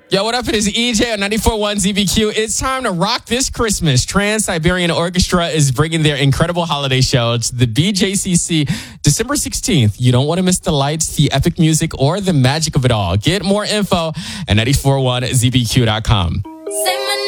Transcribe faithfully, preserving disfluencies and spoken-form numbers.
Yo, what up? It is E J on ninety-four point one Z B Q. It's time to rock this Christmas. Trans-Siberian Orchestra is bringing their incredible holiday show to the B J C C December sixteenth. You don't want to miss the lights, the epic music, or the magic of it all. Get more info at ninety-four point one Z B Q dot com.